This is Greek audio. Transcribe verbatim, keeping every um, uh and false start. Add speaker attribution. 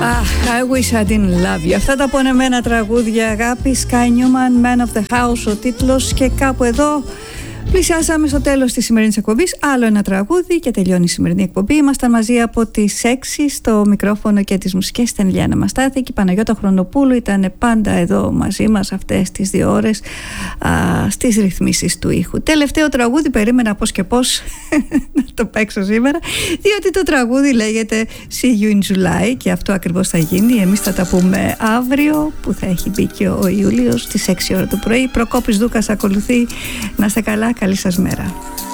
Speaker 1: Αχ, I wish I didn't love you. Αυτά τα πονεμένα τραγούδια αγάπη. Sky Newman, Man of the House ο τίτλος. Και κάπου εδώ πλησιάσαμε στο τέλος της σημερινής εκπομπής. Άλλο ένα τραγούδι και τελειώνει η σημερινή εκπομπή. Ήμασταν μαζί από τις έξι στο μικρόφωνο και τις μουσικές. Ήταν η Λιάννα Μαστάθη και η Παναγιώτα Χρονοπούλου ήταν πάντα εδώ μαζί μας αυτές τις δύο ώρες α, στις ρυθμίσεις του ήχου. Τελευταίο τραγούδι, περίμενα πώς και πώς να το παίξω σήμερα, διότι το τραγούδι λέγεται See You in July και αυτό ακριβώς θα γίνει. Εμείς θα τα πούμε αύριο που θα έχει μπει και ο Ιούλιος στις έξι ώρα το πρωί. Προκόπης Δούκας ακολουθεί. Να είστε καλά. Καλή σας μέρα.